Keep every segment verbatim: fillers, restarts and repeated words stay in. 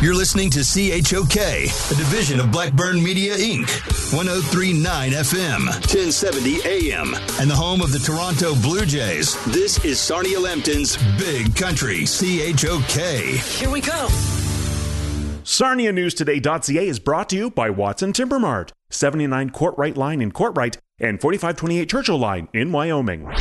You're listening to C H O K, a division of Blackburn Media, Incorporated. one oh three point nine F M, ten seventy A M, and the home of the Toronto Blue Jays. This is Sarnia Lambton's Big Country, C H O K. Here we go. Sarnia News Today dot C A is brought to you by Watson Timber Mart, seventy-nine Courtright Line in Courtright and forty-five twenty-eight Churchill Line in Wyoming. With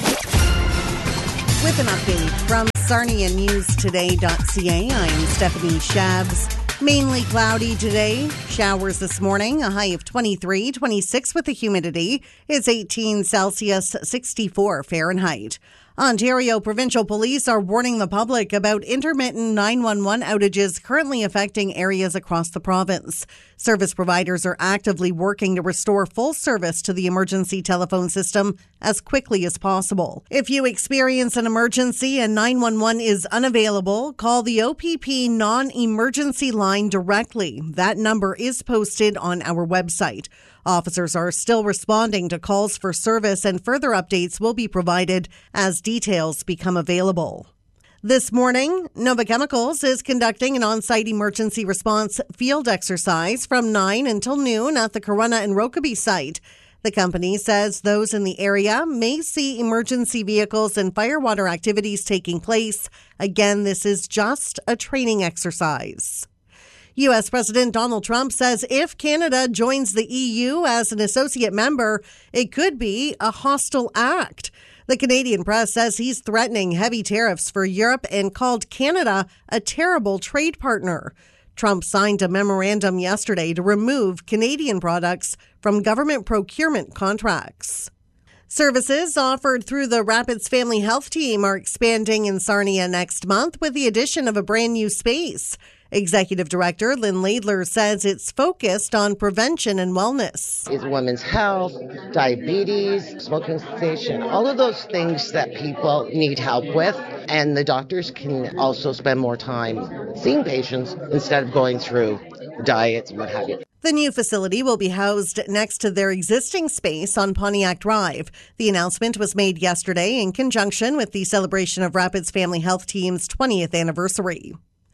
an update from Sarnia News Today dot C A, I'm Stephanie Shabs. Mainly cloudy today. Showers this morning. A high of twenty-three, twenty-six with the humidity. It's eighteen Celsius, sixty-four Fahrenheit. Ontario Provincial Police are warning the public about intermittent nine one one outages currently affecting areas across the province. Service providers are actively working to restore full service to the emergency telephone system as quickly as possible. If you experience an emergency and nine one one is unavailable, call the O P P non-emergency line directly. That number is posted on our website. Officers are still responding to calls for service, and further updates will be provided as details become available. This morning, Nova Chemicals is conducting an on-site emergency response field exercise from nine until noon at the Corunna and Rokeby site. The company says those in the area may see emergency vehicles and firewater activities taking place. Again, this is just a training exercise. U S President Donald Trump says if Canada joins the E U as an associate member, it could be a hostile act. The Canadian press says he's threatening heavy tariffs for Europe and called Canada a terrible trade partner. Trump signed a memorandum yesterday to remove Canadian products from government procurement contracts. Services offered through the Rapids Family Health Team are expanding in Sarnia next month with the addition of a brand new space. Executive Director Lynn Laidler says it's focused on prevention and wellness. It's women's health, diabetes, smoking cessation, all of those things that people need help with. And the doctors can also spend more time seeing patients instead of going through diets and what have you. The new facility will be housed next to their existing space on Pontiac Drive. The announcement was made yesterday in conjunction with the celebration of Rapids Family Health Team's twentieth anniversary.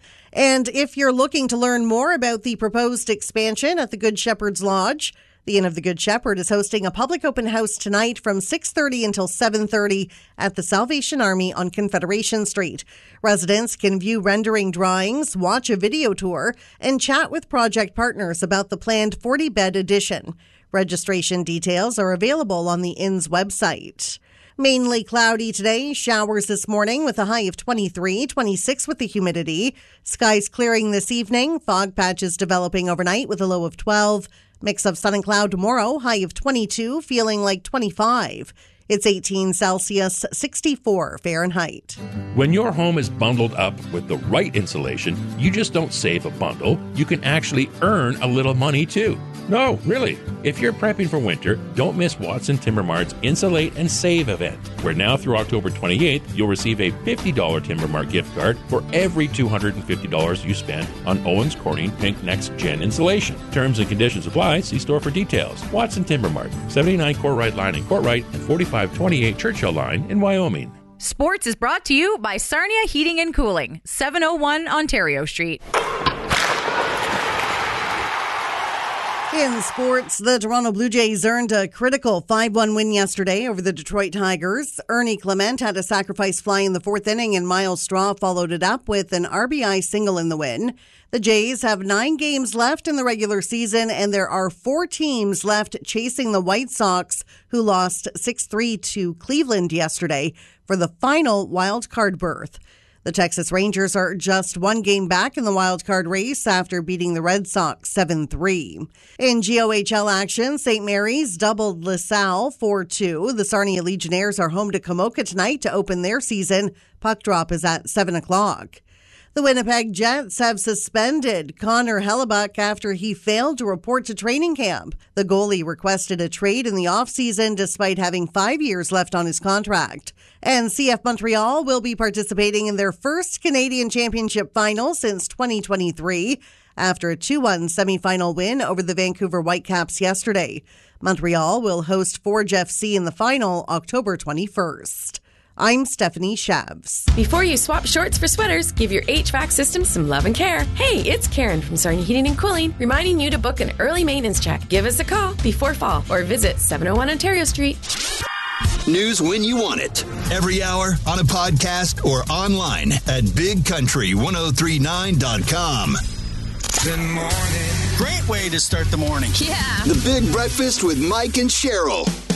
And if you're looking to learn more about the proposed expansion at the Good Shepherd's Lodge, the Inn of the Good Shepherd is hosting a public open house tonight from six thirty until seven thirty at the Salvation Army on Confederation Street. Residents can view rendering drawings, watch a video tour, and chat with project partners about the planned forty-bed addition. Registration details are available on the Inn's website. Mainly cloudy today, showers this morning with a high of twenty-three, twenty-six with the humidity. Skies clearing this evening, fog patches developing overnight with a low of twelve. Mix of sun and cloud tomorrow, high of twenty-two, feeling like twenty-five. It's eighteen Celsius, sixty-four Fahrenheit. When your home is bundled up with the right insulation, you just don't save a bundle. You can actually earn a little money too. No, really. If you're prepping for winter, don't miss Watson Timber Mart's Insulate and Save event, where now through October twenty-eighth, you'll receive a fifty dollars Timber Mart gift card for every two hundred fifty dollars you spend on Owens Corning Pink Next Gen insulation. Terms and conditions apply. See store for details. Watson Timber Mart, seventy-nine Courtright Line in Courtright and forty-five twenty-eight Churchill Line in Wyoming. Sports is brought to you by Sarnia Heating and Cooling, seven oh one Ontario Street. In sports, the Toronto Blue Jays earned a critical five one win yesterday over the Detroit Tigers. Ernie Clement had a sacrifice fly in the fourth inning, and Miles Straw followed it up with an R B I single in the win. The Jays have nine games left in the regular season, and there are four teams left chasing the White Sox, who lost six three to Cleveland yesterday for the final wild card berth. The Texas Rangers are just one game back in the wild card race after beating the Red Sox seven three. In G O H L action, Saint Mary's doubled LaSalle four two. The Sarnia Legionnaires are home to Kamoka tonight to open their season. Puck drop is at seven o'clock. The Winnipeg Jets have suspended Connor Hellebuck after he failed to report to training camp. The goalie requested a trade in the offseason despite having five years left on his contract. And C F Montreal will be participating in their first Canadian Championship final since twenty twenty-three after a two one semifinal win over the Vancouver Whitecaps yesterday. Montreal will host Forge F C in the final October twenty-first. I'm Stephanie Shabs. Before you swap shorts for sweaters, give your H V A C system some love and care. Hey, it's Karen from Sarnia Heating and Cooling, reminding you to book an early maintenance check. Give us a call before fall or visit seven oh one Ontario Street. News when you want it. Every hour on a podcast or online at big country ten thirty-nine dot com. Good morning. Great way to start the morning. Yeah. The Big Breakfast with Mike and Cheryl.